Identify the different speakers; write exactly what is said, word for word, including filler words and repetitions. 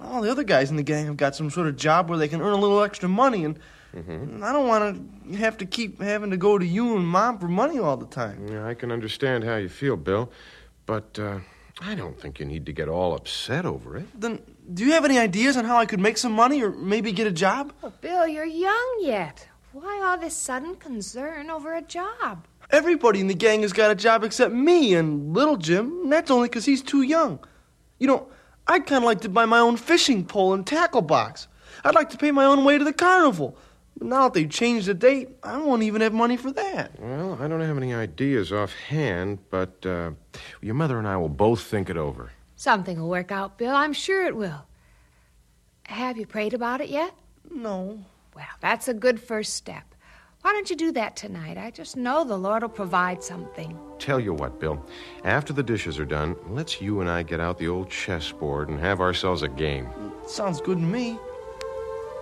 Speaker 1: all the other guys in the gang have got some sort of job where they can earn a little extra money, and mm-hmm. I don't want to have to keep having to go to you and Mom for money all the time.
Speaker 2: Yeah, I can understand how you feel, Bill, but uh, I don't think you need to get all upset over it.
Speaker 1: Then, do you have any ideas on how I could make some money or maybe get a job?
Speaker 3: Well, Bill, you're young yet. Why all this sudden concern over a job?
Speaker 1: Everybody in the gang has got a job except me and little Jim, and that's only because he's too young. You know, I'd kind of like to buy my own fishing pole and tackle box. I'd like to pay my own way to the carnival. But now that they've changed the date, I won't even have money for that.
Speaker 2: Well, I don't have any ideas offhand, but uh, your mother and I will both think it over.
Speaker 3: Something will work out, Bill. I'm sure it will. Have you prayed about it yet?
Speaker 1: No.
Speaker 3: Well, that's a good first step. Why don't you do that tonight? I just know the Lord will provide something.
Speaker 2: Tell you what, Bill. After the dishes are done, let's you and I get out the old chessboard and have ourselves a game.
Speaker 1: Sounds good to me.